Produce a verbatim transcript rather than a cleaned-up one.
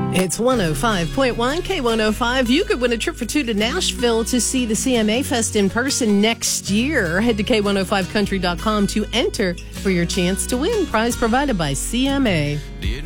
It's one oh five point one K one oh five. You could win a trip for two to Nashville to see the C M A Fest in person next year. Head to K one oh five country dot com to enter for your chance to win. Prize provided by C M A.